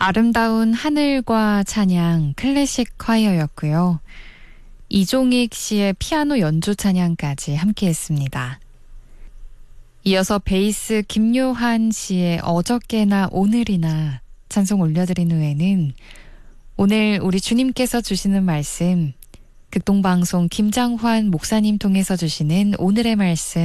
아름다운 하늘과 찬양 클래식 콰이어였고요. 이종익 씨의 피아노 연주 찬양까지 함께했습니다. 이어서 베이스 김요한 씨의 어저께나 오늘이나 찬송 올려드린 후에는 오늘 우리 주님께서 주시는 말씀, 극동방송 김장환 목사님 통해서 주시는 오늘의 말씀